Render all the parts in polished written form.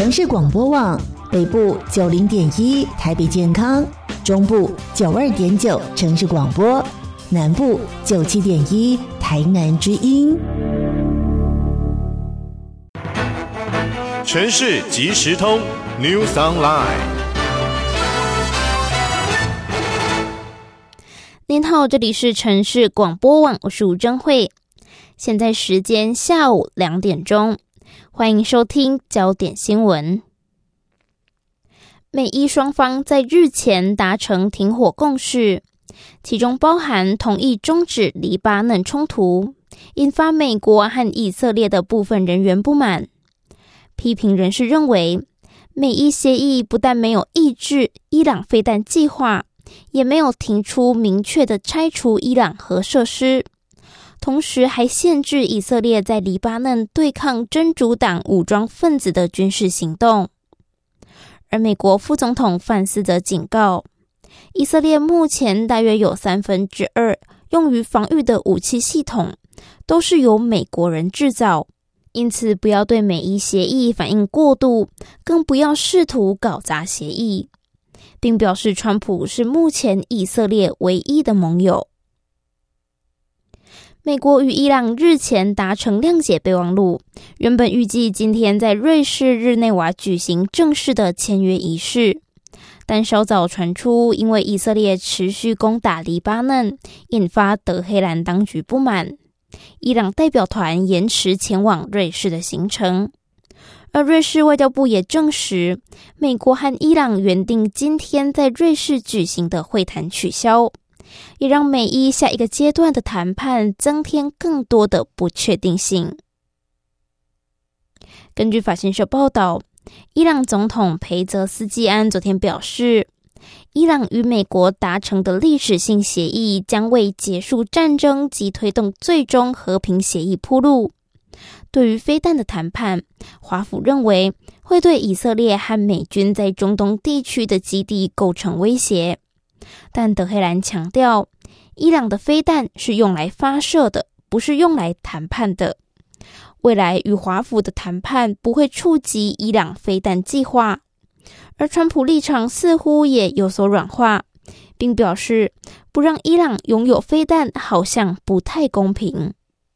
城市广播网，北部90.1台北健康，中部92.9城市广播，南部97.1台南之音。 城市即时通 News Online。 您好，这里是城市广播网，我是吴珍慧。现在时间下午2点钟，欢迎收听焦点新闻。美伊双方在日前达成停火共识，其中包含同意终止黎巴嫩冲突，引发美国和以色列的部分人员不满。批评人士认为，美伊协议不但没有抑制伊朗飞弹计划，也没有提出明确的拆除伊朗核设施，同时还限制以色列在黎巴嫩对抗真主党武装分子的军事行动。而美国副总统范斯则警告，以色列目前大约有2/3用于防御的武器系统都是由美国人制造，因此不要对美伊协议反应过度，更不要试图搞砸协议，并表示川普是目前以色列唯一的盟友。美国与伊朗日前达成谅解备忘录，原本预计今天在瑞士日内瓦举行正式的签约仪式，但稍早传出因为以色列持续攻打黎巴嫩，引发德黑兰当局不满，伊朗代表团延迟前往瑞士的行程。而瑞士外交部也证实，美国和伊朗原定今天在瑞士举行的会谈取消，也让美伊下一个阶段的谈判增添更多的不确定性。根据法新社报道，伊朗总统裴泽斯基安昨天表示，伊朗与美国达成的历史性协议将为结束战争及推动最终和平协议铺路。对于飞弹的谈判，华府认为会对以色列和美军在中东地区的基地构成威胁，但德黑兰强调，伊朗的飞弹是用来发射的，不是用来谈判的。未来与华府的谈判不会触及伊朗飞弹计划。而川普立场似乎也有所软化，并表示不让伊朗拥有飞弹好像不太公平。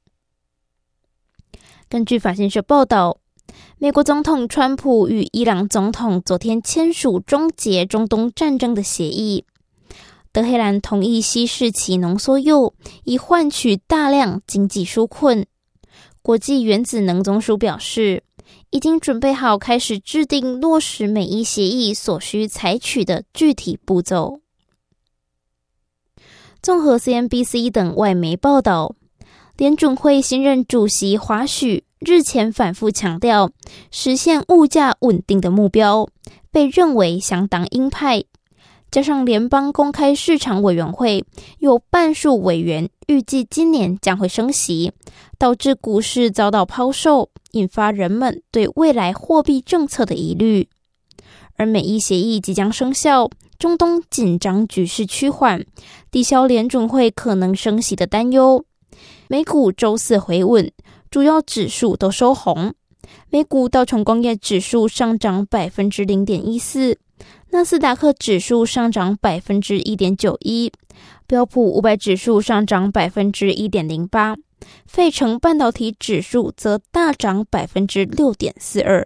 根据法新社报道，美国总统川普与伊朗总统昨天签署终结中东战争的协议，德黑兰同意稀释其浓缩铀，以换取大量经济纾困。国际原子能总署表示，已经准备好开始制定落实美伊协议所需采取的具体步骤。综合 CNBC 等外媒报道，联准会新任主席华许日前反复强调实现物价稳定的目标，被认为相当鹰派。加上联邦公开市场委员会有半数委员预计今年将会升息，导致股市遭到抛售，引发人们对未来货币政策的疑虑。而美伊协议即将生效，中东紧张局势趋缓，抵消联准会可能升息的担忧。美股周四回稳，主要指数都收红。美股道琼工业指数上涨 0.14%， 纳斯达克指数上涨 1.91%， 标普500指数上涨 1.08%， 费城半导体指数则大涨 6.42%。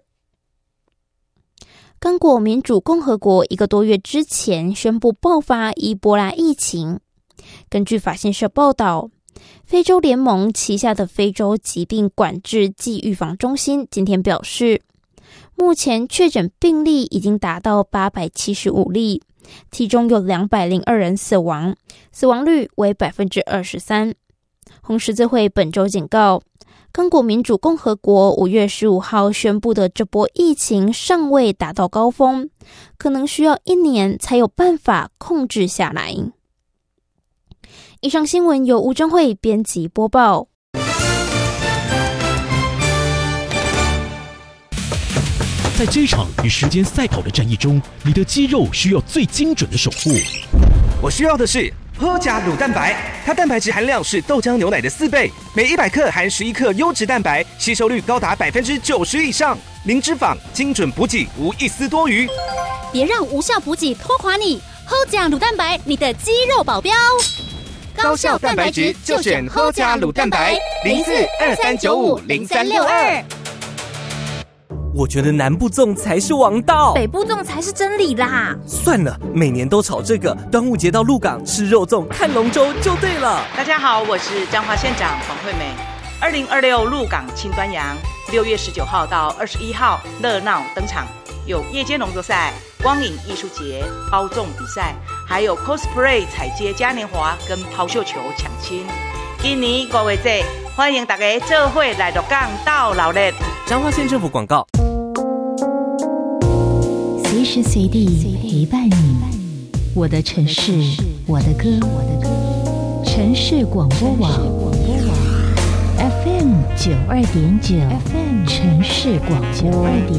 刚果民主共和国1个多月之前宣布爆发伊波拉疫情。根据法新社报道，非洲联盟旗下的非洲疾病管制暨预防中心今天表示，目前确诊病例已经达到875例，其中有202人死亡，死亡率为 23%。红十字会本周警告，刚果民主共和国5月15号宣布的这波疫情尚未达到高峰，可能需要1年才有办法控制下来。以上新闻由吴珍慧编辑播报。 在这场与时间赛跑的战役中，你的肌肉需要最精准的守护。 我需要的是喝加乳蛋白，它蛋白质含量是豆浆牛奶的4倍，每100克含11克优质蛋白，吸收率高达90%以上，零脂肪，精准补给，无一丝多余。 别让无效补给拖垮你，喝加乳蛋白，你的肌肉保镖。 高效蛋白质就选喝加乳蛋白，0423950362。 我觉得南部粽才是王道， 北部粽才是真理啦。 算了，每年都炒这个，端午节到鹿港吃肉粽看龙舟就对了。 大家好，我是彰化县长黄惠美。2026鹿港庆端阳，6月19号到21号热闹登场，有夜间农作赛、光影艺术节、包粽比赛，还有 cosplay 彩街嘉年华跟抛绣球抢亲。今年5月节，欢迎大家做伙来鹿港斗热闹。 彰化县政府广告。 随时随地陪伴你，我的城市，我的歌，城市广播网 FM 92.9，城市广播2.9。